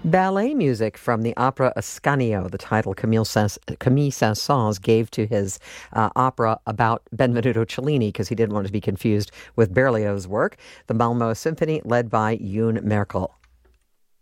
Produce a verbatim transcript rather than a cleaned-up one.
Ballet music from the opera Ascanio, the title Camille, Saint- Camille Saint-Saëns gave to his uh, opera about Benvenuto Cellini because he didn't want to be confused with Berlioz's work. The Malmö Symphony led by Yoon Merkel.